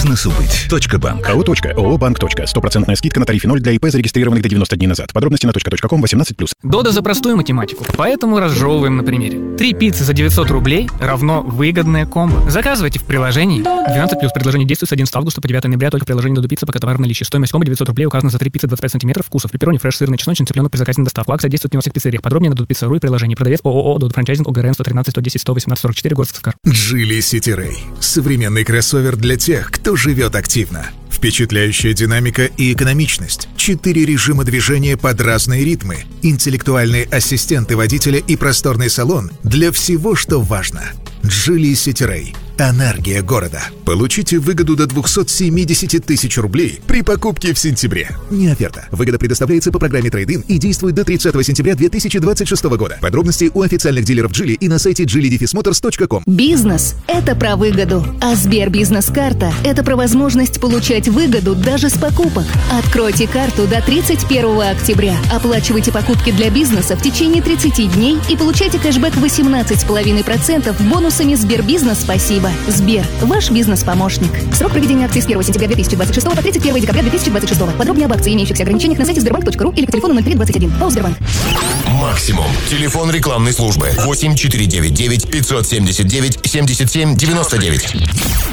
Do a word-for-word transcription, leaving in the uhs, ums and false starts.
Бизнесу быть. Точка банк. АО «Точка». ООО «Банк. Точка». Стопроцентная скидка на тарифе ноль для ИП, зарегистрированных до девяноста дней назад. Подробности на точка точка ком восемнадцать плюс. Дода за простую математику, поэтому разжевываем на примере. Три пиццы за девятьсот рублей равно выгодное комбо. Заказывайте в приложении. двенадцать плюс. Предложение действует с одиннадцатого августа по девятого ноября только в приложении Додо Пицца, пока товар в наличии. Стоимость комбо девятьсот рублей указана за три пиццы двадцать пять сантиметров вкусов. Пепперони, фреш, сырный, чесночный, цыпленок при заказе на доставку. Акция действует не во всех пиццериях. Подробнее на Додо Пицца точка ру и приложении. Продавец ООО Додо Франчайзинг ОГРН сто тринадцать сто десять сто восемнадцать сорок четыре, город Сыскар. Geely City Ray. Современный кроссовер для тех, кто живет активно. Впечатляющая динамика и экономичность. Четыре режима движения под разные ритмы. Интеллектуальные ассистенты водителя и просторный салон для всего, что важно. Geely City Ray. Энергия города. Получите выгоду до двести семьдесят тысяч рублей при покупке в сентябре. Не оферта. Выгода предоставляется по программе Трейд-ин и действует до тридцатого сентября две тысячи двадцать шестого года. Подробности у официальных дилеров Geely и на сайте джили моторс точка ком. Бизнес – это про выгоду, а Сбербизнес-карта – это про возможность получать выгоду даже с покупок. Откройте карту до тридцать первого октября. Оплачивайте покупки для бизнеса в течение тридцати дней и получайте кэшбэк восемнадцать целых пять десятых процента бонусами Сбербизнес «Спасибо». Сбер – ваш бизнес-помощник. Срок проведения акции с первого сентября две тысячи двадцать шестого по тридцать первого декабря две тысячи двадцать шестого. Подробнее об акции и имеющихся ограничениях на сайте сбербанк точка ру или по телефону ноль три двадцать один. ПАО «Сбербанк». Максимум. Телефон рекламной службы восемь четыре девять девять пятьсот семьдесят девять семьдесят семь девяносто девять.